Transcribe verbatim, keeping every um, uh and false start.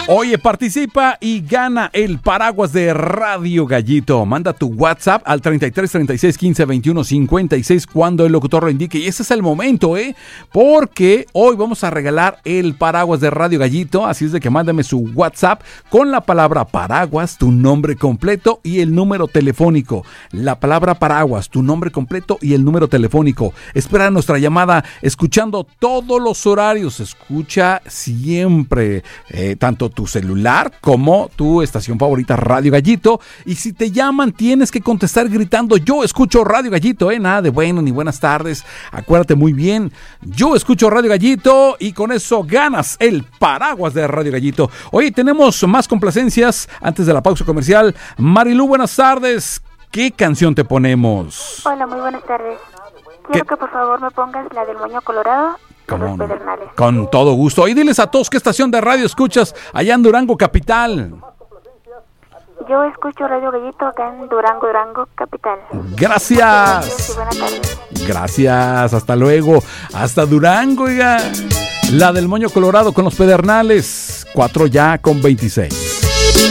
Oye, participa y gana el paraguas de Radio Gallito. Manda tu WhatsApp al treinta y tres, treinta y seis, quince, veintiuno, cincuenta y seis cuando el locutor lo indique. Y ese es el momento, ¿eh? Porque hoy vamos a regalar el paraguas de Radio Gallito. Así es de que mándame su WhatsApp con la palabra paraguas, tu nombre completo y el número telefónico. La palabra paraguas, tu nombre completo y el número telefónico. Espera nuestra llamada escuchando todos los horarios. Escucha siempre, eh, tanto tu celular como tu estación favorita Radio Gallito, y si te llaman tienes que contestar gritando: yo escucho Radio Gallito, eh, nada de bueno ni buenas tardes, acuérdate muy bien, yo escucho Radio Gallito, y con eso ganas el paraguas de Radio Gallito. Oye, tenemos más complacencias antes de la pausa comercial. Marilu, buenas tardes, ¿qué canción te ponemos? Hola, muy buenas tardes. Quiero que por favor me pongas la del Moño Colorado. Con, con todo gusto. Y diles a todos qué estación de radio escuchas allá en Durango Capital. Yo escucho Radio Gallito acá en Durango, Durango Capital. Gracias. Gracias, buenas tardes. Gracias, hasta luego. Hasta Durango, oiga. La del Moño Colorado con los Pedernales. Cuatro ya con veintiséis.